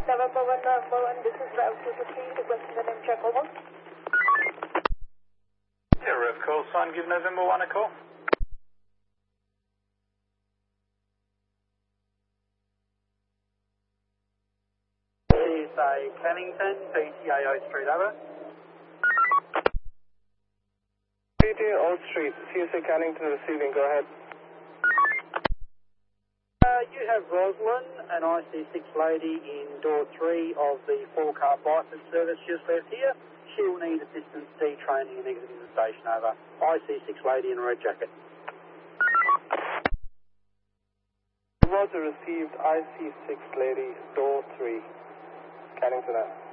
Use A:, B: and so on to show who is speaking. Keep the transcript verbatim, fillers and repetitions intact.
A: November one, November one, this is Route two two three, requesting the name check, over.
B: Yeah, Rev call sign, give November one a call.
C: T S A Cannington, P T A O Street, over.
D: P T A O Street, T S A Cannington receiving, go ahead.
C: Uh, you have Roslyn, an I C six lady in door three of the four-car Bison service just left here. She will need assistance detraining and exiting the station, over. I C six lady in a red jacket.
D: Roger received I C six lady, door three, Cannington.